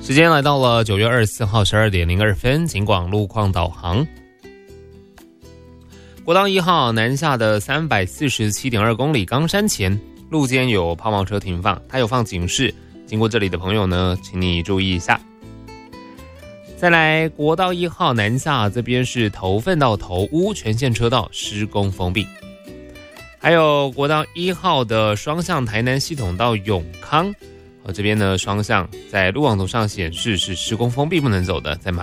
时间来到了9月24号12点02分，警广路况导航。国道1号南下的347.2公里冈山前，路肩有抛锚车停放，它有放警示，经过这里的朋友呢，请你注意一下。再来，国道1号南下这边是头份到头屋全线车道施工封闭。还有国道1号的双向台南系统到永康，这边呢双向在路网图上显示是施工封闭不能走的，再麻